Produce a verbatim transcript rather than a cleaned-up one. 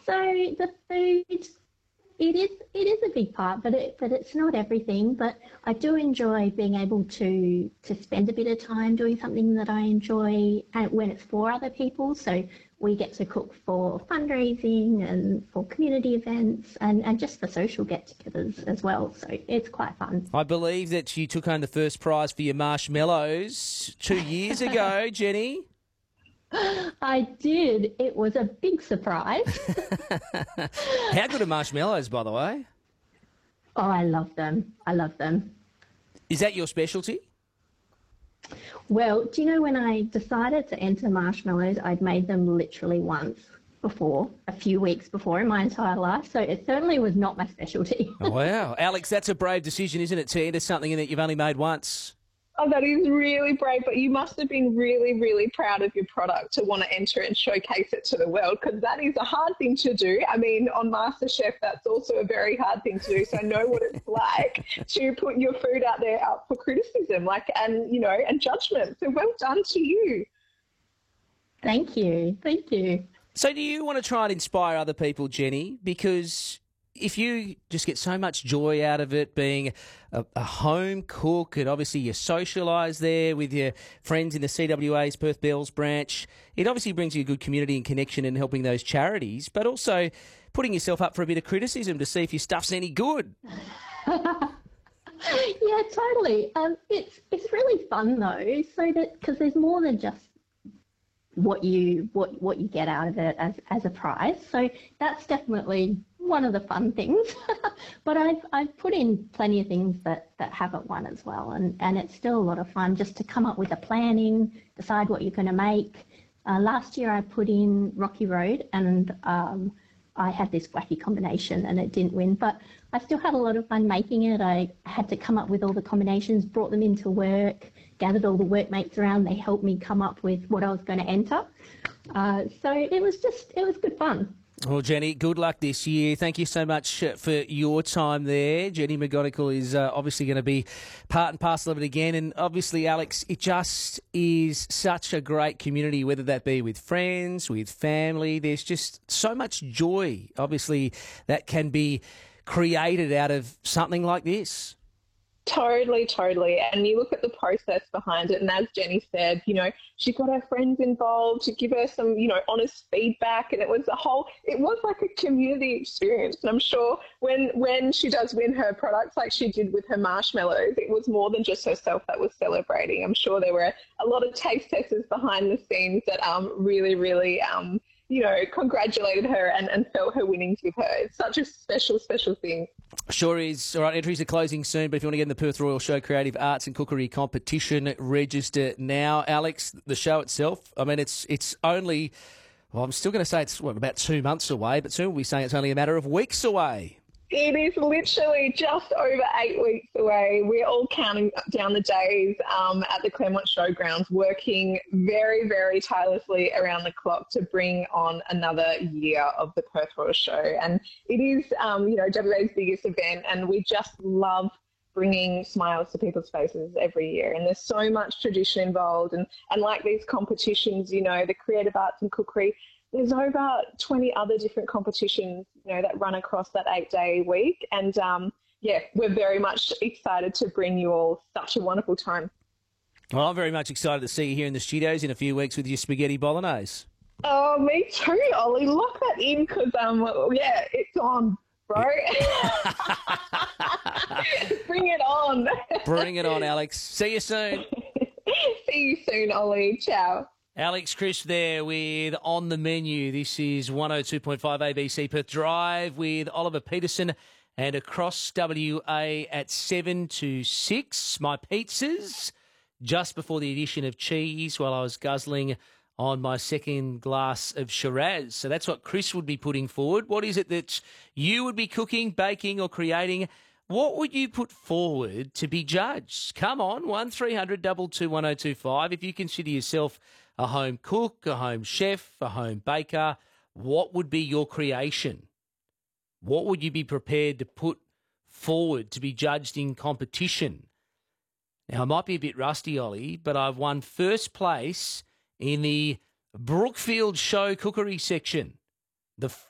So the food, it is it is a big part, but it but it's not everything. But I do enjoy being able to to spend a bit of time doing something that I enjoy, and when it's for other people. So we get to cook for fundraising and for community events and, and just for social get-togethers as well. So it's quite fun. I believe that you took home the first prize for your marshmallows two years ago, Jenny. I did. It was a big surprise. How good are marshmallows, by the way? Oh, I love them. I love them. Is that your specialty? Well, do you know when I decided to enter marshmallows, I'd made them literally once before, a few weeks before in my entire life. So it certainly was not my specialty. Wow. Alex, that's a brave decision, isn't it, to enter something that you've only made once? Oh, that is really brave, but you must have been really, really proud of your product to want to enter it and showcase it to the world, because that is a hard thing to do. I mean, on MasterChef, that's also a very hard thing to do. So I know what it's like to put your food out there up for criticism, like, and, you know, and judgment. So well done to you. Thank you. Thank you. So do you want to try and inspire other people, Jenny? Because if you just get so much joy out of it, being a, a home cook, and obviously you socialise there with your friends in the C W A's Perth Bells branch, it obviously brings you a good community and connection in helping those charities, but also putting yourself up for a bit of criticism to see if your stuff's any good. Yeah, totally. Um, it's it's really fun though, so that because there's more than just what you what what you get out of it as as a prize. So that's definitely one of the fun things. But I've I've put in plenty of things that, that haven't won as well, and, and it's still a lot of fun just to come up with a planning, decide what you're going to make. Uh, last year I put in Rocky Road, and um, I had this wacky combination and it didn't win, but I still had a lot of fun making it. I had to come up with all the combinations, brought them into work, gathered all the workmates around. They helped me come up with what I was going to enter. Uh, so it was just, it was good fun. Well, Jenny, good luck this year. Thank you so much for your time there. Jenny McGonigal is uh, obviously going to be part and parcel of it again. And obviously, Alex, it just is such a great community, whether that be with friends, with family. There's just so much joy, obviously, that can be created out of something like this. Totally, totally. And you look at the process behind it, and as Jenny said, you know, she got her friends involved to give her some, you know, honest feedback, and it was a whole, it was like a community experience. And I'm sure when when she does win her products like she did with her marshmallows, it was more than just herself that was celebrating. I'm sure there were a lot of taste testers behind the scenes that um really, really um you know, congratulated her and, and felt her winnings with her. It's such a special, special thing. Sure is. All right, entries are closing soon, but if you want to get in the Perth Royal Show Creative Arts and Cookery Competition, register now. Alex, the show itself, I mean, it's it's only, well, I'm still going to say it's, what, about two months away, but soon we'll be saying it's only a matter of weeks away. It is literally just over eight weeks away. We're all counting down the days um, at the Claremont Showgrounds, working very, very tirelessly around the clock to bring on another year of the Perth Royal Show. And it is, um, you know, W A's biggest event, and we just love bringing smiles to people's faces every year. And there's so much tradition involved. And, and like these competitions, you know, the creative arts and cookery, there's over twenty other different competitions, you know, that run across that eight-day week. And, um, yeah, we're very much excited to bring you all such a wonderful time. Well, I'm very much excited to see you here in the studios in a few weeks with your spaghetti bolognese. Oh, me too, Ollie. Lock that in because, um, yeah, it's on, bro. Bring it on. Bring it on, Alex. See you soon. See you soon, Ollie. Ciao. Alex Crisp there with On the Menu. This is one oh two point five A B C Perth Drive with Oliver Peterson, and across W A at seven to six. My pizzas just before the addition of cheese while I was guzzling on my second glass of Shiraz. So that's what Chris would be putting forward. What is it that you would be cooking, baking or creating? What would you put forward to be judged? Come on, one three hundred two two one oh two five. If you consider yourself a home cook, a home chef, a home baker, what would be your creation? What would you be prepared to put forward to be judged in competition? Now, I might be a bit rusty, Ollie, but I've won first place in the Brookfield Show Cookery section. The